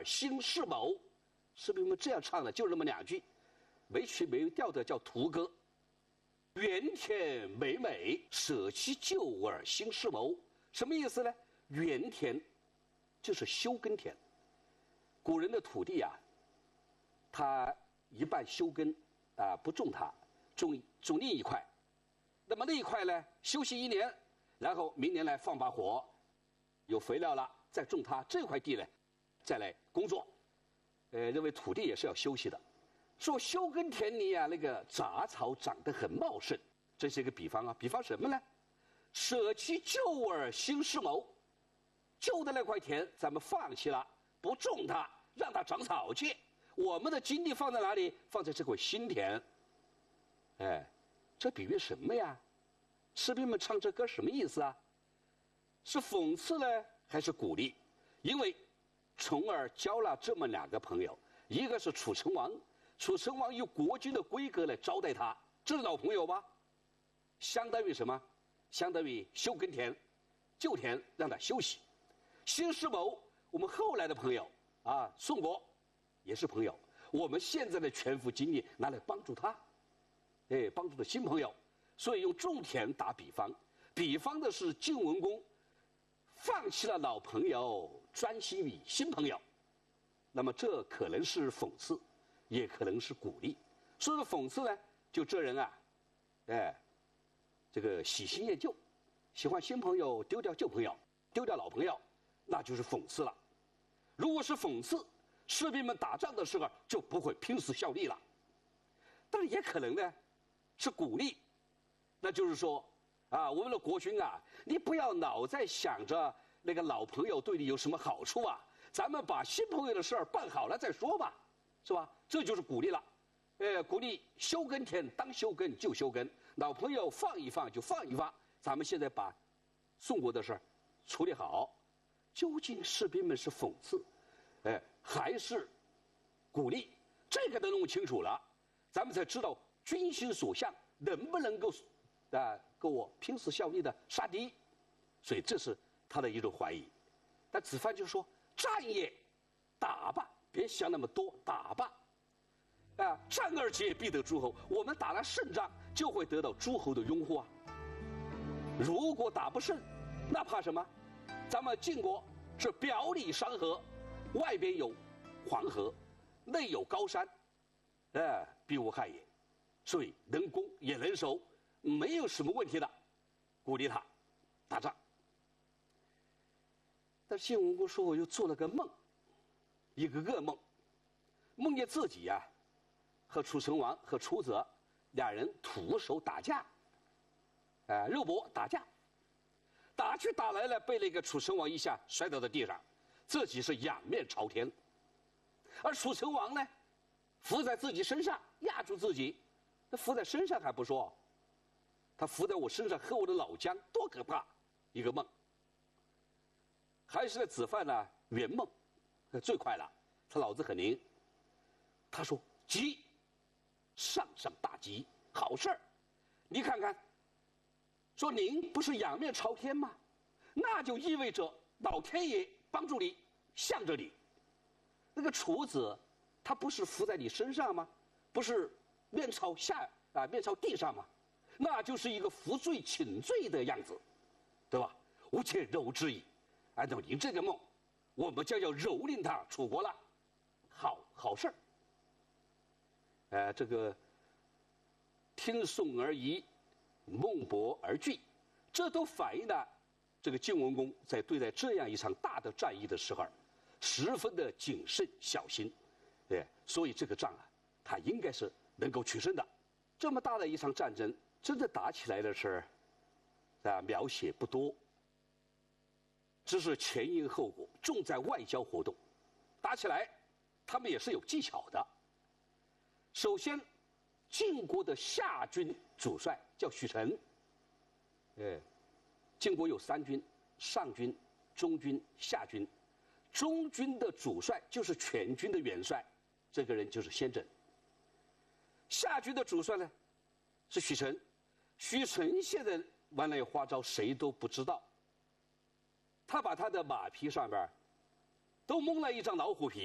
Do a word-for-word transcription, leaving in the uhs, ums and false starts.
兴世谋。士兵们这样唱的，就那么两句，没曲没调的叫图歌。原田美美，舍弃旧而兴世谋。什么意思呢？原田就是休耕田。古人的土地啊，他一半休耕啊，不种它，种种另一块。那么那一块呢，休息一年，然后明年来放把火，有肥料了，再种它这块地呢，再来工作。呃，认为土地也是要休息的。说休耕田里啊，那个杂草长得很茂盛，这是一个比方啊。比方什么呢？舍弃旧而兴世谋。旧的那块田咱们放弃了，不种它，让它长草去。我们的精力放在哪里？放在这块新田。哎，这比喻什么呀？士兵们唱这歌什么意思啊？是讽刺呢，还是鼓励？因为重耳交了这么两个朋友，一个是楚成王，楚成王用国君的规格来招待他，这是老朋友吧？相当于什么？相当于休耕田，旧田让他休息。兴世谋，我们后来的朋友啊，宋国也是朋友，我们现在的全副精力拿来帮助他，哎，帮助的新朋友，所以用种田打比方，比方的是晋文公放弃了老朋友，专心于新朋友。那么这可能是讽刺，也可能是鼓励。说是讽刺呢，就这人啊，哎，这个喜新厌旧，喜欢新朋友，丢掉旧朋友，丢掉老朋友，那就是讽刺了。如果是讽刺，士兵们打仗的时候就不会拼死效力了。但是也可能呢，是鼓励，那就是说啊，我们的国君啊，你不要老在想着那个老朋友对你有什么好处啊，咱们把新朋友的事儿办好了再说吧，是吧？这就是鼓励了，呃，鼓励休耕田当休耕就休耕，老朋友放一放就放一放，咱们现在把宋国的事儿处理好。究竟士兵们是讽刺，哎，还是鼓励？这个都弄清楚了，咱们才知道军心所向能不能够啊，跟我拼死效力的杀敌。所以这是他的一种怀疑。但子范就说：“战也，打吧，别想那么多，打吧。啊，战而捷，必得诸侯。我们打了胜仗，就会得到诸侯的拥护啊。如果打不胜，那怕什么？咱们晋国是表里山河，外边有黄河，内有高山，哎，必无害也。所以能攻也能守，没有什么问题的。鼓励他打仗。但晋文公说，我又做了个梦，一个噩梦，梦见自己呀、啊，和楚成王和楚泽俩人徒手打架，啊、呃，肉搏打架。打去打来了，被那个楚成王一下摔倒在地上，自己是仰面朝天，而楚成王呢，伏在自己身上压住自己，那伏在身上还不说，他伏在我身上喝我的老姜，多可怕！一个梦，还是那子范呢圆梦，最快了，他脑子很灵，他说吉，上上大吉，好事儿，你看看。说您不是仰面朝天吗？那就意味着老天爷帮助你，向着你。那个楚子，他不是伏在你身上吗？不是面朝下啊，面朝地上吗？那就是一个扶罪请罪的样子，对吧？无且柔之矣。按照您这个梦，我们将要蹂躏他楚国了，好好事儿。呃，这个听讼而疑。孟博而惧，这都反映了这个晋文公在对待这样一场大的战役的时候，十分的谨慎小心，对，所以这个仗啊，他应该是能够取胜的。这么大的一场战争，真的打起来的事儿，啊，描写不多，只是前因后果，重在外交活动。打起来，他们也是有技巧的。首先，晋国的夏军主帅叫许臣，哎，晋国有三军：上军、中军、下军。中军的主帅就是全军的元帅，这个人就是先轸。下军的主帅呢是许臣，许臣现在玩了花招，谁都不知道。他把他的马匹上边都蒙了一张老虎皮。